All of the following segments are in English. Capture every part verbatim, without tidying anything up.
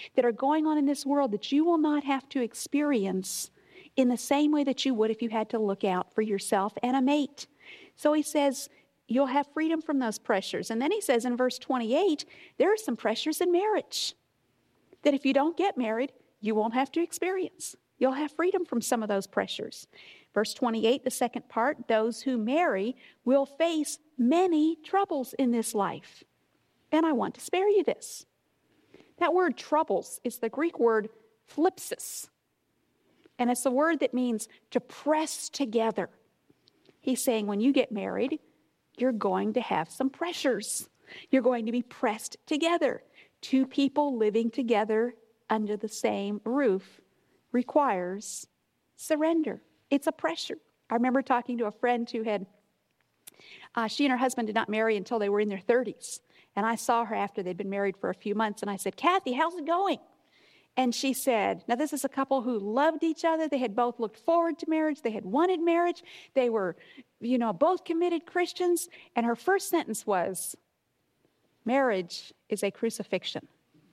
that are going on in this world that you will not have to experience in the same way that you would if you had to look out for yourself and a mate. So he says, you'll have freedom from those pressures. And then he says in verse twenty-eight, there are some pressures in marriage that if you don't get married, you won't have to experience. You'll have freedom from some of those pressures. Verse twenty-eight, the second part, those who marry will face many troubles in this life. And I want to spare you this. That word troubles is the Greek word thlipsis. And it's a word that means to press together. He's saying when you get married, you're going to have some pressures. You're going to be pressed together. Two people living together under the same roof requires surrender. It's a pressure. I remember talking to a friend who had, uh, she and her husband did not marry until they were in their thirties. And I saw her after they'd been married for a few months. And I said, Kathy, how's it going? And she said, now this is a couple who loved each other. They had both looked forward to marriage. They had wanted marriage. They were, you know, both committed Christians. And her first sentence was, marriage is a crucifixion.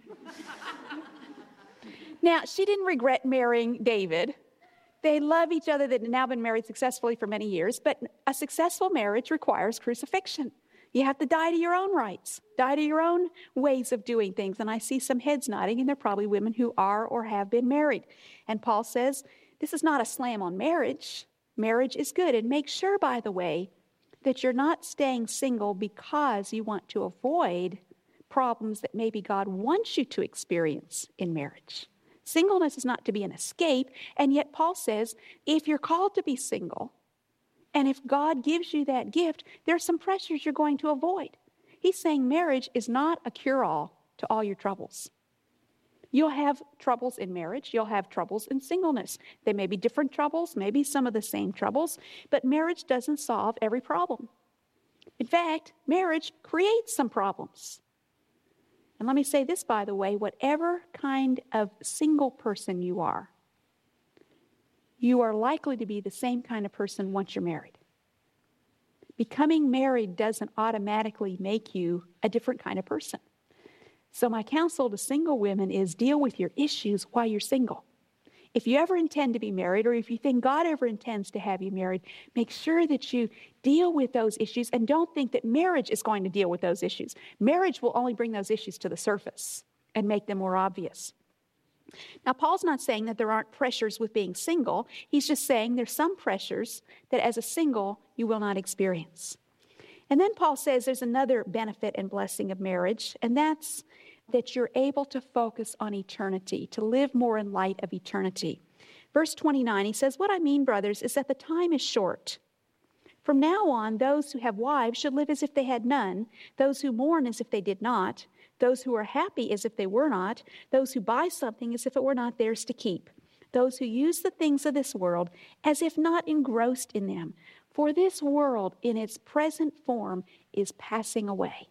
Now, she didn't regret marrying David. They love each other. They've now been married successfully for many years. But a successful marriage requires crucifixion. You have to die to your own rights, die to your own ways of doing things. And I see some heads nodding, and they're probably women who are or have been married. And Paul says, this is not a slam on marriage. Marriage is good. And make sure, by the way, that you're not staying single because you want to avoid problems that maybe God wants you to experience in marriage. Singleness is not to be an escape. And yet Paul says, if you're called to be single, and if God gives you that gift, there's some pressures you're going to avoid. He's saying marriage is not a cure-all to all your troubles. You'll have troubles in marriage. You'll have troubles in singleness. They may be different troubles, maybe some of the same troubles, but marriage doesn't solve every problem. In fact, marriage creates some problems. And let me say this, by the way, whatever kind of single person you are, you are likely to be the same kind of person once you're married. Becoming married doesn't automatically make you a different kind of person. So my counsel to single women is deal with your issues while you're single. If you ever intend to be married, or if you think God ever intends to have you married, make sure that you deal with those issues and don't think that marriage is going to deal with those issues. Marriage will only bring those issues to the surface and make them more obvious. Now, Paul's not saying that there aren't pressures with being single. He's just saying there's some pressures that as a single you will not experience. And then Paul says there's another benefit and blessing of marriage, and that's that you're able to focus on eternity, to live more in light of eternity. Verse twenty-nine, he says, what I mean, brothers, is that the time is short. From now on, those who have wives should live as if they had none, those who mourn as if they did not, those who are happy as if they were not, those who buy something as if it were not theirs to keep, those who use the things of this world as if not engrossed in them. For this world in its present form is passing away.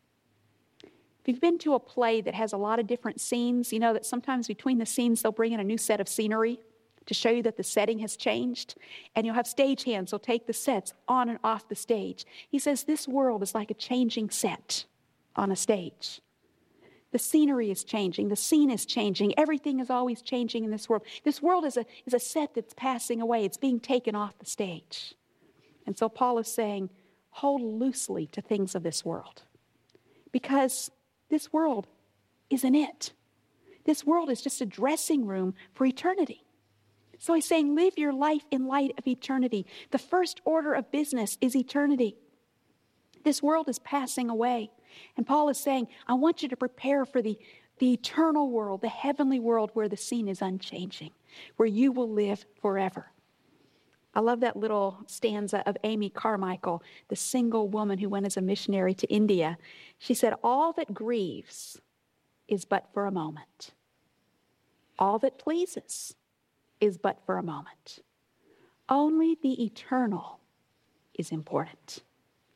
If you've been to a play that has a lot of different scenes, you know that sometimes between the scenes they'll bring in a new set of scenery to show you that the setting has changed. And you'll have stagehands who'll take the sets on and off the stage. He says this world is like a changing set on a stage. The scenery is changing. The scene is changing. Everything is always changing in this world. This world is a, is a set that's passing away. It's being taken off the stage. And so Paul is saying, hold loosely to things of this world. Because this world isn't it. This world is just a dressing room for eternity. So he's saying, live your life in light of eternity. The first order of business is eternity. This world is passing away. And Paul is saying, I want you to prepare for the, the eternal world, the heavenly world where the scene is unchanging, where you will live forever. I love that little stanza of Amy Carmichael, the single woman who went as a missionary to India. She said, all that grieves is but for a moment. All that pleases is but for a moment. Only the eternal is important.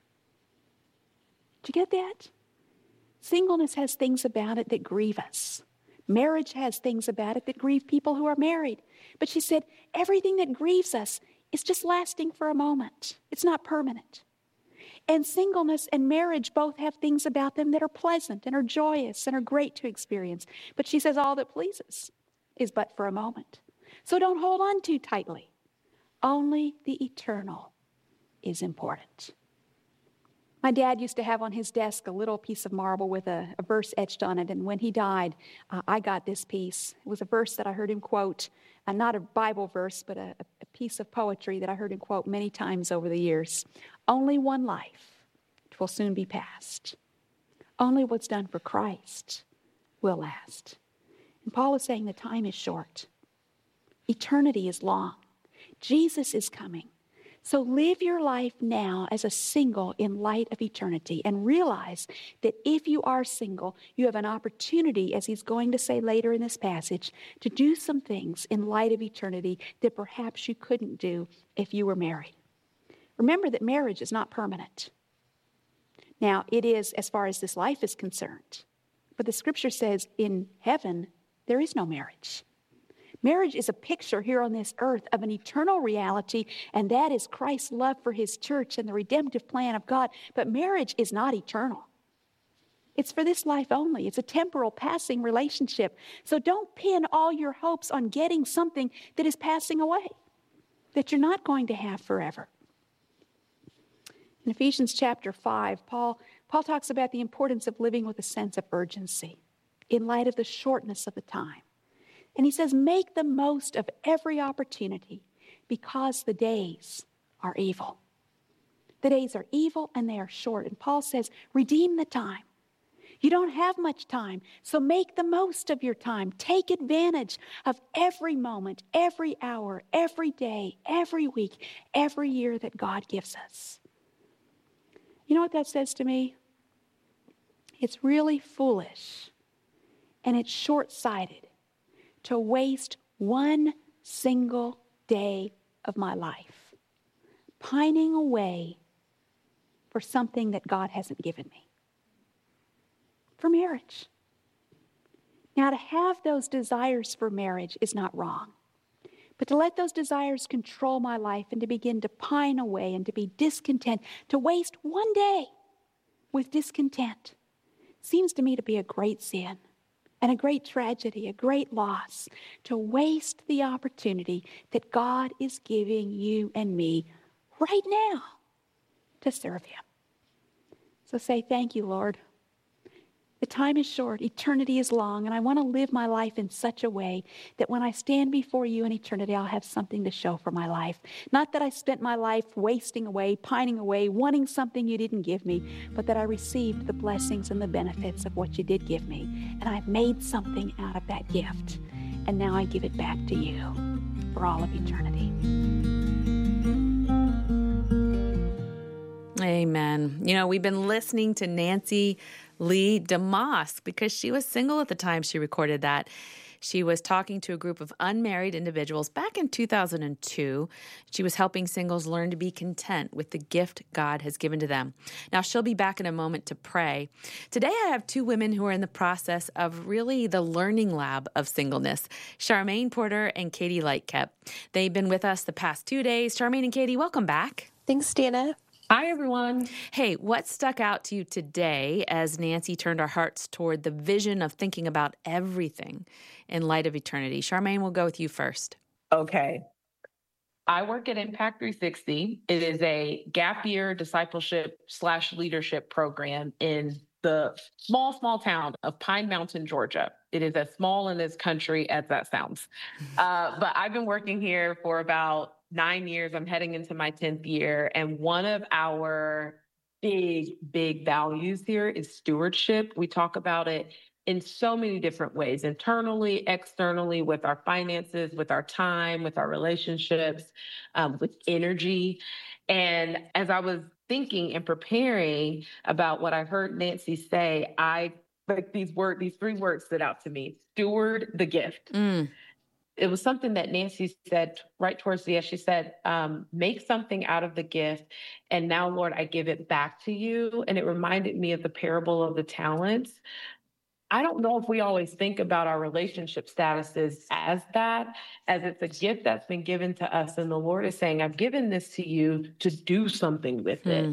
Did you get that? Singleness has things about it that grieve us. Marriage has things about it that grieve people who are married. But she said, everything that grieves us is just lasting for a moment. It's not permanent. And singleness and marriage both have things about them that are pleasant and are joyous and are great to experience. But she says all that pleases is but for a moment. So don't hold on too tightly. Only the eternal is important. My dad used to have on his desk a little piece of marble with a, a verse etched on it. And when he died, uh, I got this piece. It was a verse that I heard him quote, uh, not a Bible verse, but a, a piece of poetry that I heard him quote many times over the years. Only one life will soon be past. Only what's done for Christ will last. And Paul is saying the time is short. Eternity is long. Jesus is coming. So live your life now as a single in light of eternity, and realize that if you are single, you have an opportunity, as he's going to say later in this passage, to do some things in light of eternity that perhaps you couldn't do if you were married. Remember that marriage is not permanent. Now, it is as far as this life is concerned, but the scripture says in heaven, there is no marriage. Marriage is a picture here on this earth of an eternal reality, and that is Christ's love for his church and the redemptive plan of God. But marriage is not eternal. It's for this life only. It's a temporal, passing relationship. So don't pin all your hopes on getting something that is passing away, that you're not going to have forever. In Ephesians chapter five, Paul, Paul talks about the importance of living with a sense of urgency in light of the shortness of the time. And he says, make the most of every opportunity because the days are evil. The days are evil and they are short. And Paul says, redeem the time. You don't have much time, so make the most of your time. Take advantage of every moment, every hour, every day, every week, every year that God gives us. You know what that says to me? It's really foolish and it's short-sighted to waste one single day of my life pining away for something that God hasn't given me. For marriage. Now, to have those desires for marriage is not wrong. But to let those desires control my life and to begin to pine away and to be discontent, to waste one day with discontent, seems to me to be a great sin. And a great tragedy, a great loss, to waste the opportunity that God is giving you and me right now to serve him. So say, thank you, Lord. The time is short, eternity is long, and I want to live my life in such a way that when I stand before you in eternity, I'll have something to show for my life. Not that I spent my life wasting away, pining away, wanting something you didn't give me, but that I received the blessings and the benefits of what you did give me. And I've made something out of that gift. And now I give it back to you for all of eternity. Amen. You know, we've been listening to Nancy Lee DeMoss because she was single at the time she recorded that. She was talking to a group of unmarried individuals back in two thousand two. She was helping singles learn to be content with the gift God has given to them. Now, she'll be back in a moment to pray. Today, I have two women who are in the process of really the learning lab of singleness, Charmaine Porter and Katie Lightcap. They've been with us the past two days. Charmaine and Katie, welcome back. Thanks, Dana. Hi, everyone. Hey, what stuck out to you today as Nancy turned our hearts toward the vision of thinking about everything in light of eternity? Charmaine, we'll go with you first. Okay. I work at Impact three sixty. It is a gap year discipleship slash leadership program in the small, small town of Pine Mountain, Georgia. It is as small in this country as that sounds. Uh, but I've been working here for about nine years. I'm heading into my tenth year. And one of our big, big values here is stewardship. We talk about it in so many different ways, internally, externally, with our finances, with our time, with our relationships, um, with energy. And as I was thinking and preparing about what I heard Nancy say, I like these words, these three words stood out to me: steward the gift. Mm. It was something that Nancy said right towards the end. She said, um, make something out of the gift. And now, Lord, I give it back to you. And it reminded me of the parable of the talents. I don't know if we always think about our relationship statuses as that, as it's a gift that's been given to us. And the Lord is saying, I've given this to you to do something with Mm. it.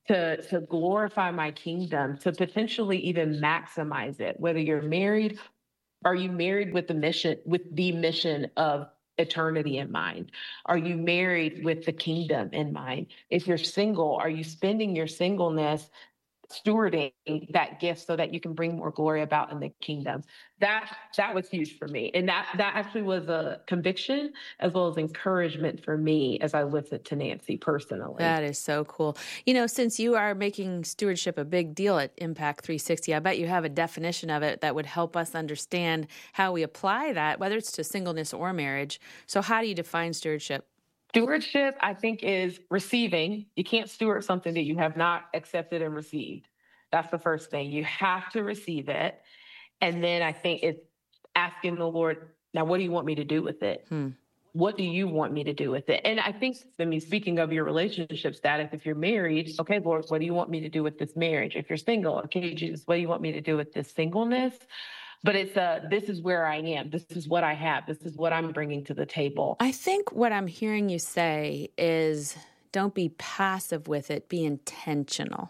to, to glorify my kingdom, to potentially even maximize it. Whether you're married, are you married with the mission, with the mission of eternity in mind? Are you married with the kingdom in mind? If you're single, are you spending your singleness stewarding that gift so that you can bring more glory about in the kingdom? That that was huge for me. And that that actually was a conviction as well as encouragement for me as I listened to Nancy personally. That is so cool. You know, since you are making stewardship a big deal at Impact three sixty, I bet you have a definition of it that would help us understand how we apply that, whether it's to singleness or marriage. So how do you define stewardship? Stewardship, I think, is receiving. You can't steward something that you have not accepted and received. That's the first thing. You have to receive it. And then I think it's asking the Lord, now, what do you want me to do with it? Hmm. What do you want me to do with it? And I think, I mean, speaking of your relationship status, if you're married, okay, Lord, what do you want me to do with this marriage? If you're single, okay, Jesus, what do you want me to do with this singleness? But it's a, this is where I am. This is what I have. This is what I'm bringing to the table. I think what I'm hearing you say is don't be passive with it, be intentional.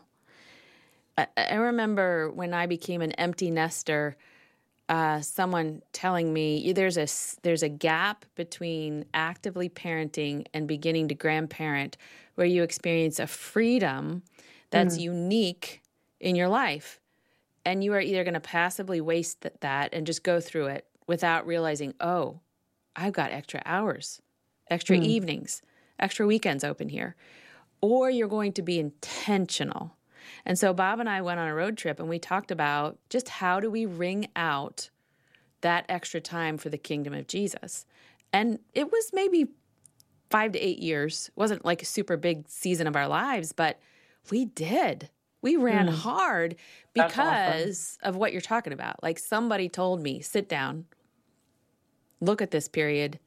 I, I remember when I became an empty nester, uh, someone telling me there's a, there's a gap between actively parenting and beginning to grandparent where you experience a freedom that's mm. unique in your life. And you are either going to passively waste that and just go through it without realizing, oh, I've got extra hours, extra mm. evenings, extra weekends open here. Or you're going to be intentional. And so Bob and I went on a road trip and we talked about just how do we wring out that extra time for the kingdom of Jesus. And it was maybe five to eight years. It wasn't like a super big season of our lives, but we did. We ran mm. hard because awesome. of what you're talking about. Like somebody told me, sit down, look at this period.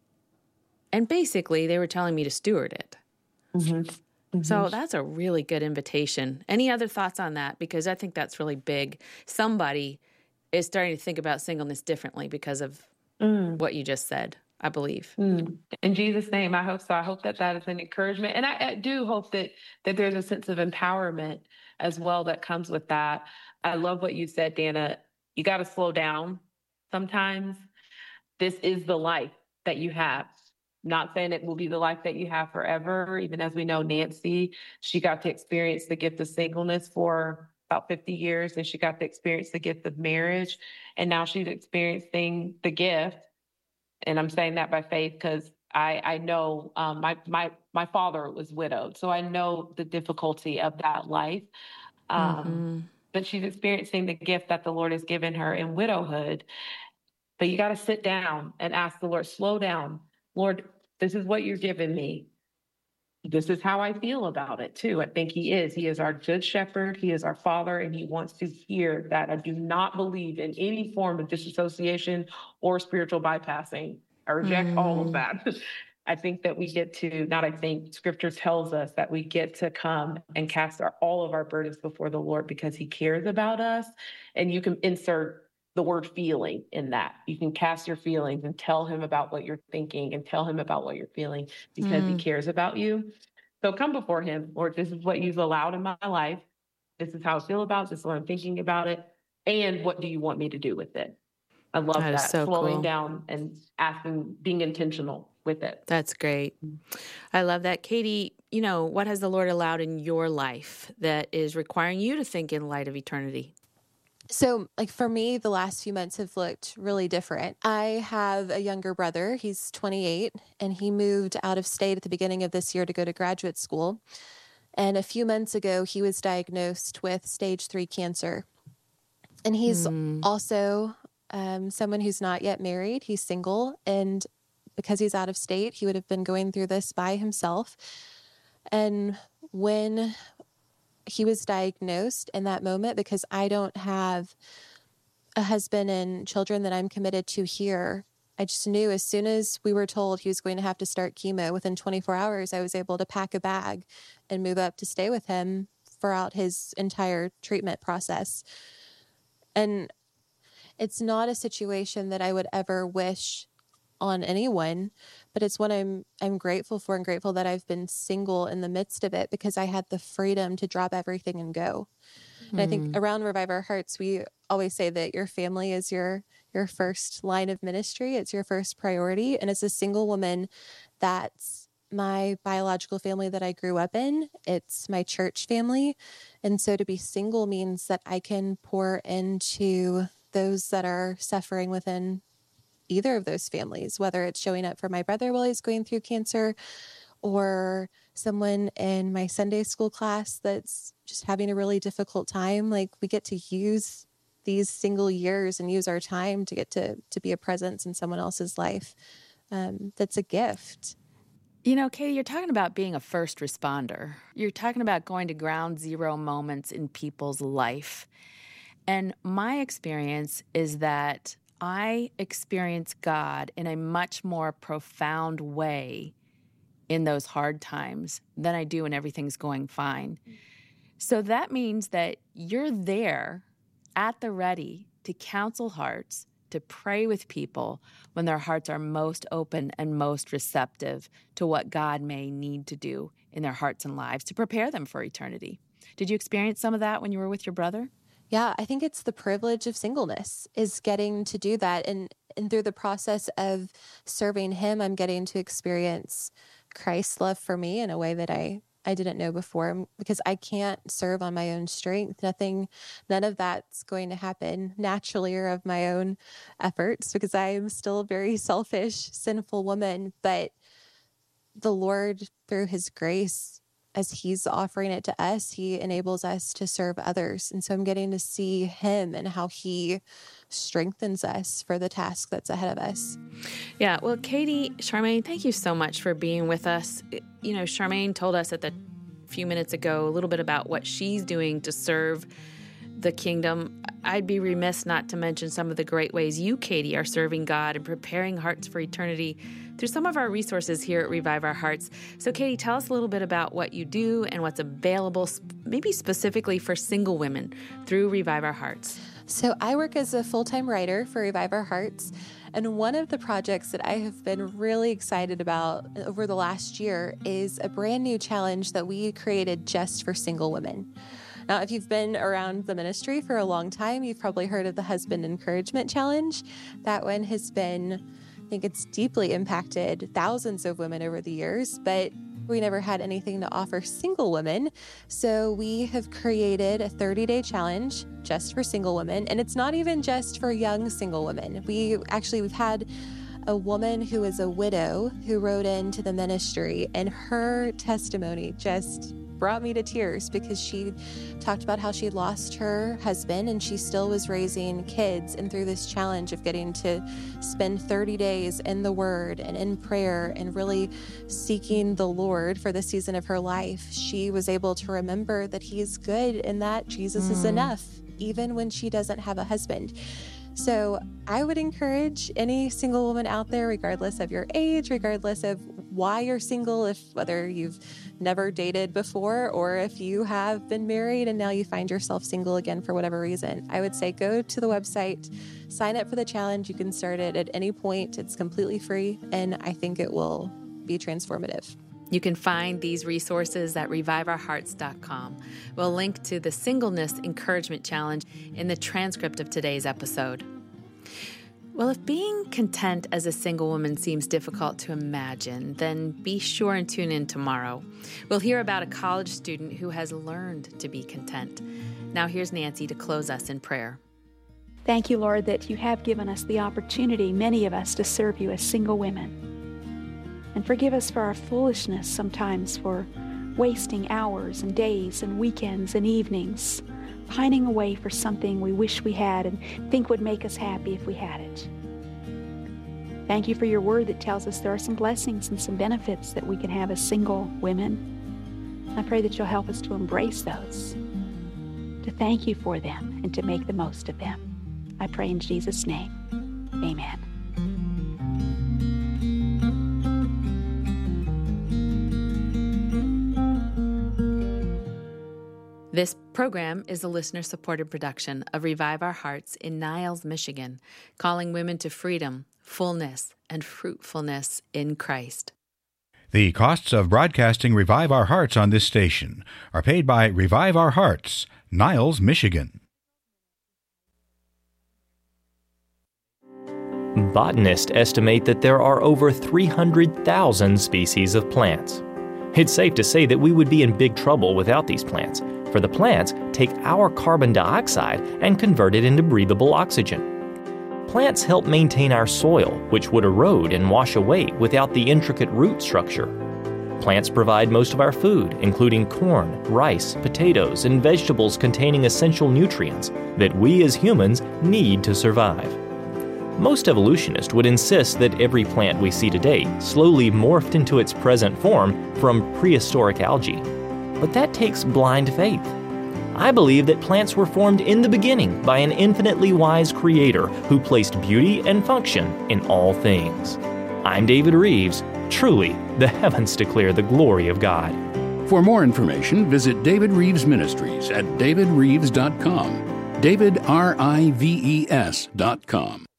And basically they were telling me to steward it. Mm-hmm. Mm-hmm. So that's a really good invitation. Any other thoughts on that? Because I think that's really big. Somebody is starting to think about singleness differently because of mm. what you just said, I believe. Mm. In Jesus' name, I hope so. I hope that that is an encouragement. And I, I do hope that that there's a sense of empowerment as well that comes with that. I love what you said, Dana. You got to slow down sometimes. This is the life that you have. Not saying it will be the life that you have forever. Even as we know, Nancy, she got to experience the gift of singleness for about fifty years, and she got to experience the gift of marriage. And now she's experiencing the gift. And I'm saying that by faith because I, I know um, my, my, my father was widowed. So I know the difficulty of that life. Um, mm-hmm. But she's experiencing the gift that the Lord has given her in widowhood. But you got to sit down and ask the Lord, slow down. Lord, this is what you're giving me. This is how I feel about it too. I think he is. He is our good shepherd. He is our father. And he wants to hear that. I do not believe in any form of disassociation or spiritual bypassing. I reject mm. all of that. I think that we get to, not I think, scripture tells us that we get to come and cast our, all of our burdens before the Lord because he cares about us. And you can insert the word feeling in that. You can cast your feelings and tell him about what you're thinking and tell him about what you're feeling because mm. he cares about you. So come before him, Lord, this is what you've allowed in my life. This is how I feel about it. This is what I'm thinking about it. And what do you want me to do with it? I love that. that. So Slowing cool. down and asking, being intentional with it. That's great. I love that. Katie, you know, what has the Lord allowed in your life that is requiring you to think in light of eternity? So, like, for me, the last few months have looked really different. I have a younger brother. He's twenty-eight, and he moved out of state at the beginning of this year to go to graduate school. And a few months ago, he was diagnosed with stage three cancer. And he's mm. also um, someone who's not yet married. He's single. And because he's out of state, he would have been going through this by himself. And when he was diagnosed in that moment, because I don't have a husband and children that I'm committed to here, I just knew as soon as we were told he was going to have to start chemo, within twenty-four hours, I was able to pack a bag and move up to stay with him throughout his entire treatment process. And it's not a situation that I would ever wish on anyone, but it's one I'm I'm grateful for, and grateful that I've been single in the midst of it, because I had the freedom to drop everything and go. And mm. I think around Revive Our Hearts, we always say that your family is your your first line of ministry. It's your first priority. And as a single woman, that's my biological family that I grew up in. It's my church family. And so to be single means that I can pour into those that are suffering within either of those families, whether it's showing up for my brother while he's going through cancer, or someone in my Sunday school class that's just having a really difficult time. Like, we get to use these single years and use our time to get to, to be a presence in someone else's life. Um, that's a gift. You know, Katie, you're talking about being a first responder. You're talking about going to ground zero moments in people's life. And my experience is that I experience God in a much more profound way in those hard times than I do when everything's going fine. So that means that you're there at the ready to counsel hearts, to pray with people when their hearts are most open and most receptive to what God may need to do in their hearts and lives to prepare them for eternity. Did you experience some of that when you were with your brother? Yeah, I think it's the privilege of singleness, is getting to do that. And, and through the process of serving him, I'm getting to experience Christ's love for me in a way that I I didn't know before, because I can't serve on my own strength. Nothing, none of that's going to happen naturally or of my own efforts, because I am still a very selfish, sinful woman. But the Lord, through his grace, as he's offering it to us, he enables us to serve others. And so I'm getting to see him and how he strengthens us for the task that's ahead of us. Yeah. Well, Katie, Charmaine, thank you so much for being with us. You know, Charmaine told us at the few minutes ago a little bit about what she's doing to serve the kingdom. I'd be remiss not to mention some of the great ways you, Katie, are serving God and preparing hearts for eternity through some of our resources here at Revive Our Hearts. So, Katie, tell us a little bit about what you do and what's available, maybe specifically for single women through Revive Our Hearts. So I work as a full-time writer for Revive Our Hearts, and one of the projects that I have been really excited about over the last year is a brand new challenge that we created just for single women. Now, if you've been around the ministry for a long time, you've probably heard of the Husband Encouragement Challenge. That one has been, I think it's deeply impacted thousands of women over the years, but we never had anything to offer single women. So we have created a thirty-day challenge just for single women. And it's not even just for young single women. We actually, we've had a woman who is a widow who wrote into the ministry, and her testimony just brought me to tears, because she talked about how she lost her husband and she still was raising kids. And through this challenge of getting to spend thirty days in the Word and in prayer and really seeking the Lord for the season of her life, she was able to remember that He's good and that Jesus mm. is enough, even when she doesn't have a husband. So I would encourage any single woman out there, regardless of your age, regardless of why you're single, if whether you've never dated before or if you have been married and now you find yourself single again for whatever reason, I would say go to the website, sign up for the challenge. You can start it at any point. It's completely free, and I think it will be transformative. You can find these resources at revive our hearts dot com. We'll link to the Singleness Encouragement Challenge in the transcript of today's episode. Well, if being content as a single woman seems difficult to imagine, then be sure and tune in tomorrow. We'll hear about a college student who has learned to be content. Now here's Nancy to close us in prayer. Thank you, Lord, that you have given us the opportunity, many of us, to serve you as single women. And forgive us for our foolishness sometimes, for wasting hours and days and weekends and evenings, pining away for something we wish we had and think would make us happy if we had it. Thank you for your word that tells us there are some blessings and some benefits that we can have as single women. I pray that you'll help us to embrace those, to thank you for them, and to make the most of them. I pray in Jesus' name. Amen. This program is a listener-supported production of Revive Our Hearts in Niles, Michigan, calling women to freedom, fullness and fruitfulness in Christ. The costs of broadcasting Revive Our Hearts on this station are paid by Revive Our Hearts, Niles, Michigan. Botanists estimate that there are over three hundred thousand species of plants. It's safe to say that we would be in big trouble without these plants, for the plants take our carbon dioxide and convert it into breathable oxygen. Plants help maintain our soil, which would erode and wash away without the intricate root structure. Plants provide most of our food, including corn, rice, potatoes, and vegetables containing essential nutrients that we as humans need to survive. Most evolutionists would insist that every plant we see today slowly morphed into its present form from prehistoric algae. But that takes blind faith. I believe that plants were formed in the beginning by an infinitely wise creator who placed beauty and function in all things. I'm David Reeves. Truly, the heavens declare the glory of God. For more information, visit David Reeves Ministries at david reeves dot com. David, R I V E S dot com.